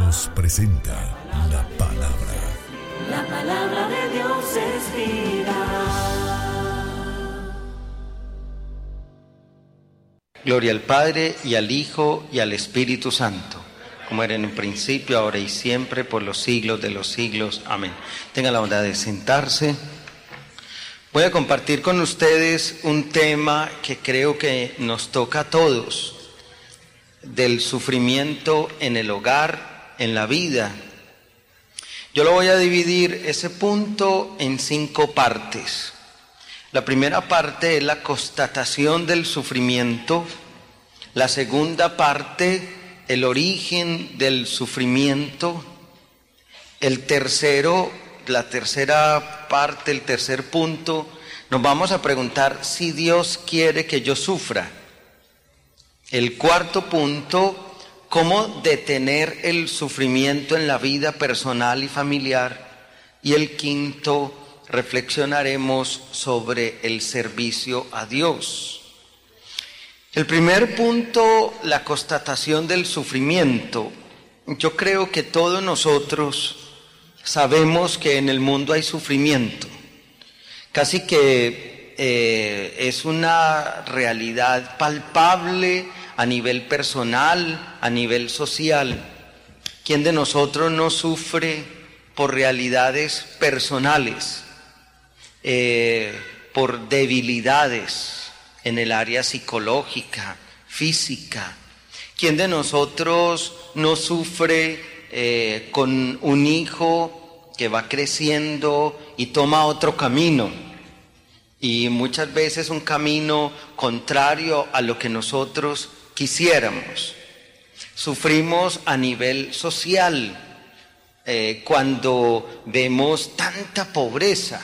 Dios presenta la palabra. La palabra de Dios es vida. Gloria al Padre, y al Hijo, y al Espíritu Santo, como era en un principio, ahora y siempre, por los siglos de los siglos. Amén. Tengan la bondad de sentarse. Voy a compartir con ustedes un tema que creo que nos toca a todos, del sufrimiento en el hogar, en la vida. Yo lo voy a dividir ese punto en 5 partes. La primera parte es la constatación del sufrimiento. La segunda parte, el origen del sufrimiento. La tercera parte, el tercer punto, nos vamos a preguntar si Dios quiere que yo sufra. El cuarto punto, cómo detener el sufrimiento en la vida personal y familiar. Y el quinto, reflexionaremos sobre el servicio a Dios. El primer punto, la constatación del sufrimiento. Yo creo que todos nosotros sabemos que en el mundo hay sufrimiento. Casi que es una realidad palpable a nivel personal, a nivel social. ¿Quién de nosotros no sufre por realidades personales, por debilidades en el área psicológica, física? ¿Quién de nosotros no sufre con un hijo que va creciendo y toma otro camino? Y muchas veces un camino contrario a lo que nosotros quisiéramos. Sufrimos a nivel social cuando vemos tanta pobreza,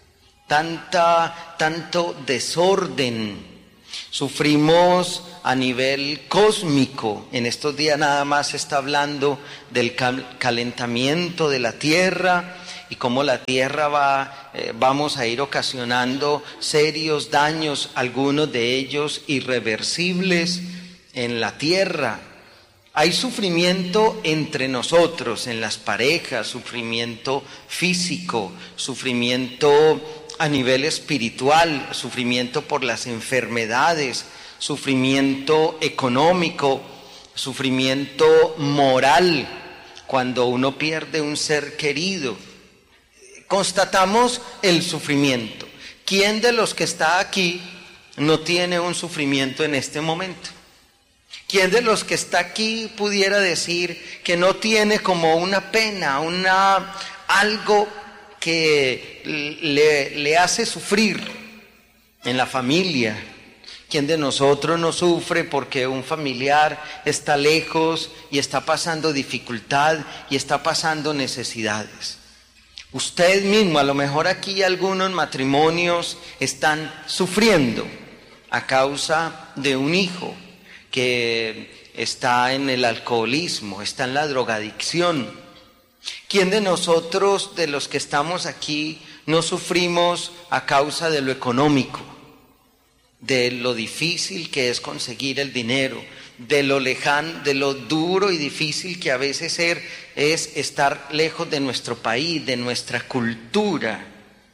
tanto desorden. Sufrimos a nivel cósmico. En estos días nada más se está hablando del calentamiento de la tierra y cómo la tierra vamos a ir ocasionando serios daños, algunos de ellos irreversibles en la tierra. Hay sufrimiento entre nosotros, en las parejas, sufrimiento físico, sufrimiento a nivel espiritual, sufrimiento por las enfermedades, sufrimiento económico, sufrimiento moral, cuando uno pierde un ser querido. Constatamos el sufrimiento. ¿Quién de los que está aquí no tiene un sufrimiento en este momento? ¿Quién de los que está aquí pudiera decir que no tiene como una pena, algo que le hace sufrir en la familia? ¿Quién de nosotros no sufre porque un familiar está lejos y está pasando dificultad y está pasando necesidades? Usted mismo, a lo mejor aquí algunos matrimonios están sufriendo a causa de un hijo que está en el alcoholismo, está en la drogadicción. ¿Quién de nosotros, de los que estamos aquí, no sufrimos a causa de lo económico, de lo difícil que es conseguir el dinero, de lo lejano, de lo duro y difícil que a veces es estar lejos de nuestro país, de nuestra cultura?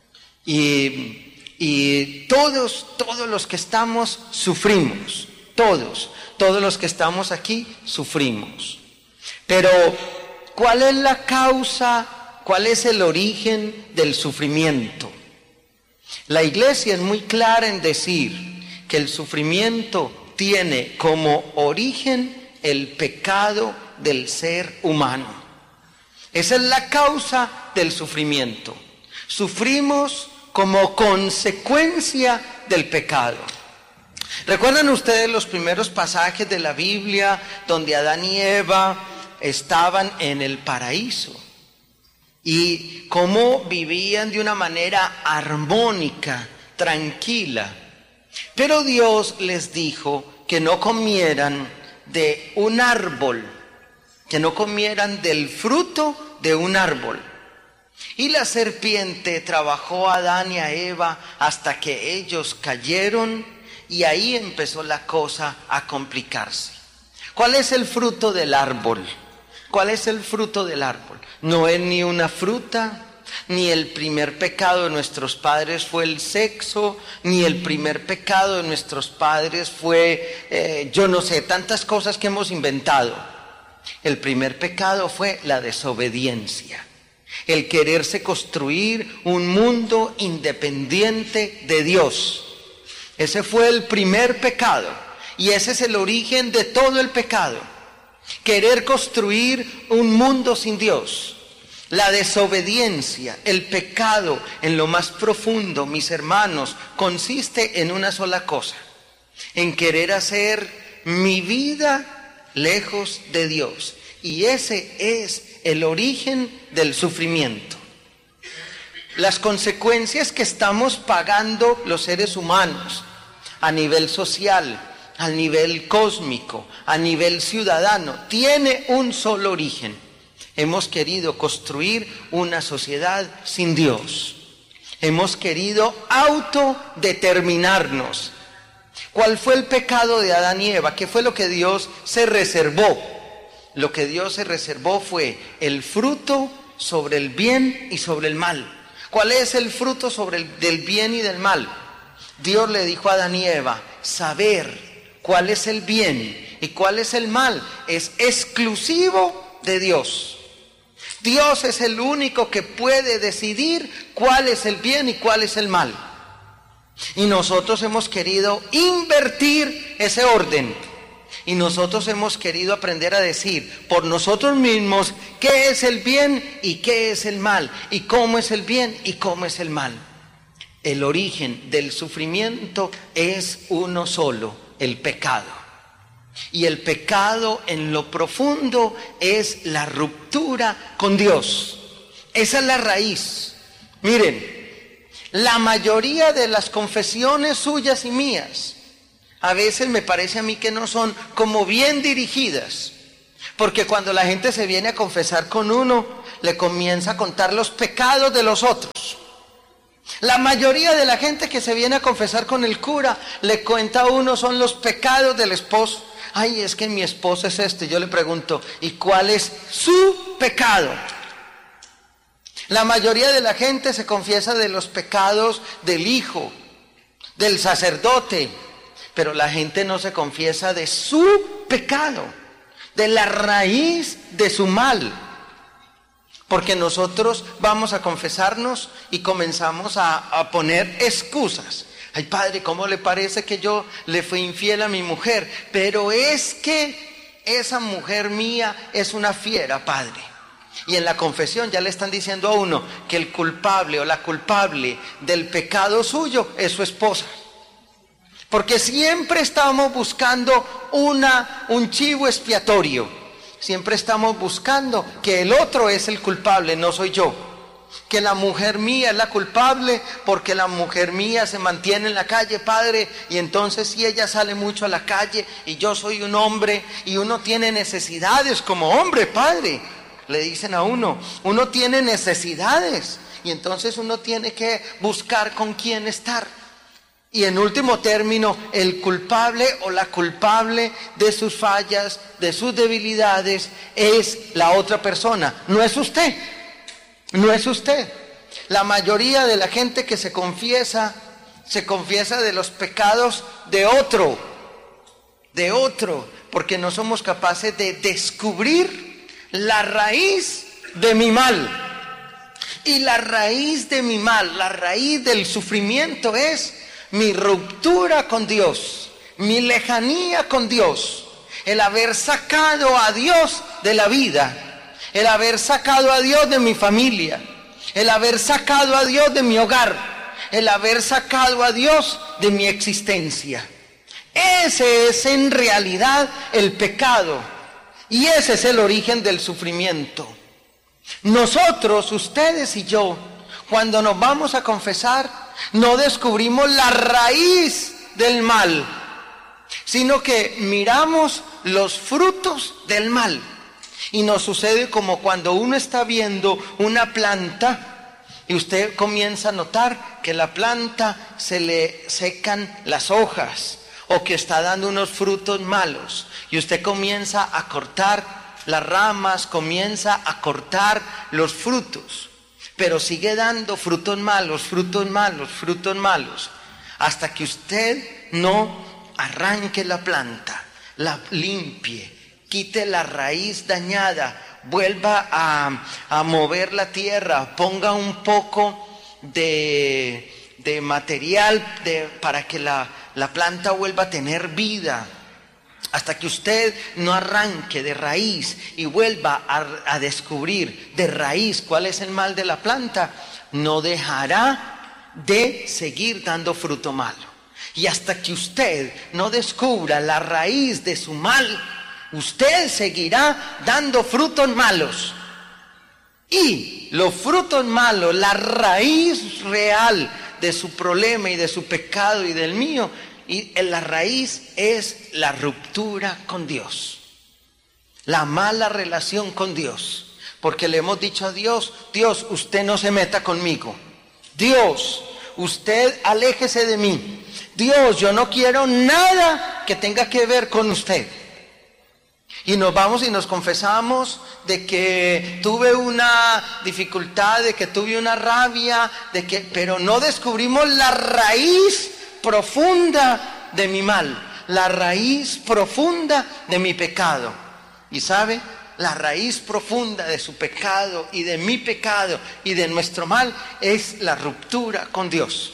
Y todos los que estamos sufrimos, todos los que estamos aquí sufrimos. Pero ¿cuál es la causa? ¿Cuál es el origen del sufrimiento? La Iglesia es muy clara en decir que el sufrimiento tiene como origen el pecado del ser humano. Esa es la causa del sufrimiento. Sufrimos como consecuencia del pecado. ¿Recuerdan ustedes los primeros pasajes de la Biblia donde Adán y Eva estaban en el paraíso? Y cómo vivían de una manera armónica, tranquila. Pero Dios les dijo que no comieran de un árbol, que no comieran del fruto de un árbol. Y la serpiente trabajó a Adán y a Eva hasta que ellos cayeron, y ahí empezó la cosa a complicarse. ¿Cuál es el fruto del árbol? ¿Cuál es el fruto del árbol? No es ni una fruta, ni el primer pecado de nuestros padres fue el sexo, ni el primer pecado de nuestros padres fue, yo no sé, tantas cosas que hemos inventado. El primer pecado fue la desobediencia, el quererse construir un mundo independiente de Dios. Ese fue el primer pecado y ese es el origen de todo el pecado. Querer construir un mundo sin Dios. La desobediencia, el pecado en lo más profundo, mis hermanos, consiste en una sola cosa: en querer hacer mi vida lejos de Dios. Y ese es el origen del sufrimiento. Las consecuencias que estamos pagando los seres humanos a nivel social, a nivel cósmico, a nivel ciudadano, tiene un solo origen. Hemos querido construir una sociedad sin Dios. Hemos querido autodeterminarnos. ¿Cuál fue el pecado de Adán y Eva? ¿Qué fue lo que Dios se reservó? Lo que Dios se reservó fue el fruto sobre el bien y sobre el mal. ¿Cuál es el fruto del bien y del mal? Dios le dijo a Adán y Eva: saber cuál es el bien y cuál es el mal es exclusivo de Dios. Dios es el único que puede decidir cuál es el bien y cuál es el mal. Y nosotros hemos querido invertir ese orden. Y nosotros hemos querido aprender a decir por nosotros mismos qué es el bien y qué es el mal, y cómo es el bien y cómo es el mal. El origen del sufrimiento es uno solo: el pecado. Y el pecado en lo profundo es la ruptura con Dios. Esa es la raíz. Miren, la mayoría de las confesiones suyas y mías, a veces me parece a mí que no son como bien dirigidas. Porque cuando la gente se viene a confesar con uno, le comienza a contar los pecados de los otros. La mayoría de la gente que se viene a confesar con el cura, le cuenta a uno son los pecados del esposo. Ay, es que mi esposo es este. Yo le pregunto: ¿y cuál es su pecado? La mayoría de la gente se confiesa de los pecados del hijo, del sacerdote, pero la gente no se confiesa de su pecado, de la raíz de su mal. Porque nosotros vamos a confesarnos y comenzamos a poner excusas. Ay, padre, ¿cómo le parece que yo le fui infiel a mi mujer? Pero es que esa mujer mía es una fiera, padre. Y en la confesión ya le están diciendo a uno que el culpable o la culpable del pecado suyo es su esposa. Porque siempre estamos buscando un chivo expiatorio. Siempre estamos buscando que el otro es el culpable, no soy yo. Que la mujer mía es la culpable porque la mujer mía se mantiene en la calle, padre, y entonces si ella sale mucho a la calle y yo soy un hombre y uno tiene necesidades como hombre, padre, le dicen a uno tiene necesidades y entonces uno tiene que buscar con quién estar. Y en último término, el culpable o la culpable de sus fallas, de sus debilidades, es la otra persona, no es usted. No es usted. La mayoría de la gente que se confiesa de los pecados de otro, porque no somos capaces de descubrir la raíz de mi mal. Y la raíz de mi mal, la raíz del sufrimiento es mi ruptura con Dios, mi lejanía con Dios, el haber sacado a Dios de la vida. El haber sacado a Dios de mi familia, el haber sacado a Dios de mi hogar, el haber sacado a Dios de mi existencia. Ese es en realidad el pecado y ese es el origen del sufrimiento. Nosotros, ustedes y yo, cuando nos vamos a confesar, no descubrimos la raíz del mal, sino que miramos los frutos del mal. Y nos sucede como cuando uno está viendo una planta y usted comienza a notar que la planta se le secan las hojas o que está dando unos frutos malos y usted comienza a cortar las ramas, comienza a cortar los frutos, pero sigue dando frutos malos, frutos malos, frutos malos, hasta que usted no arranque la planta, la limpie, quite la raíz dañada, vuelva a mover la tierra, ponga un poco de material para que la planta vuelva a tener vida, hasta que usted no arranque de raíz y vuelva a descubrir de raíz cuál es el mal de la planta, no dejará de seguir dando fruto malo. Y hasta que usted no descubra la raíz de su mal, usted seguirá dando frutos malos. Y los frutos malos, la raíz real de su problema y de su pecado y del mío, y la raíz es la ruptura con Dios, la mala relación con Dios, porque le hemos dicho a Dios: Dios, usted no se meta conmigo, Dios, usted aléjese de mí, Dios, yo no quiero nada que tenga que ver con usted. Y nos vamos y nos confesamos de que tuve una dificultad, de que tuve una rabia, pero no descubrimos la raíz profunda de mi mal, la raíz profunda de mi pecado. Y sabe, la raíz profunda de su pecado y de mi pecado y de nuestro mal es la ruptura con Dios.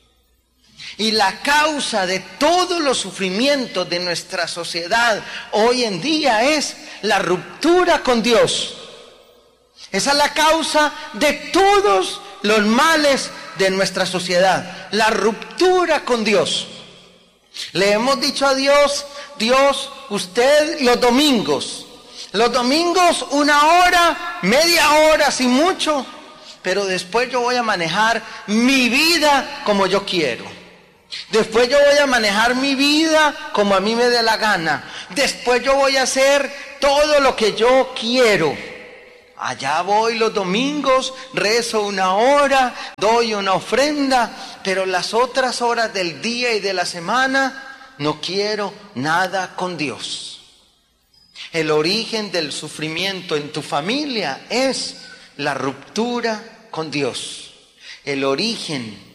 Y la causa de todos los sufrimientos de nuestra sociedad hoy en día es la ruptura con Dios. Esa es la causa de todos los males de nuestra sociedad, la ruptura con Dios. Le hemos dicho a Dios: Dios, usted los domingos 1 hora, media hora, sin mucho, pero después yo voy a manejar mi vida como yo quiero. Después yo voy a manejar mi vida como a mí me dé la gana. Después yo voy a hacer todo lo que yo quiero. Allá voy los domingos, rezo 1 hora, doy una ofrenda, pero las otras horas del día y de la semana no quiero nada con Dios. El origen del sufrimiento en tu familia es la ruptura con Dios. El origen